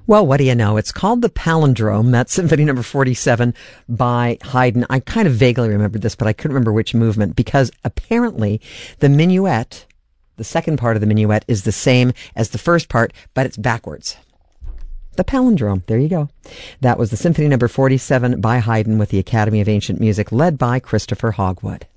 Well, what do you know? It's called the Palindrome. That's Symphony Number 47 by Haydn. I kind of vaguely remembered this, but I couldn't remember which movement because apparently the minuet, the second part of the minuet, is the same as the first part, but it's backwards. The Palindrome. There you go. That was the Symphony Number 47 by Haydn with the Academy of Ancient Music, led by Christopher Hogwood.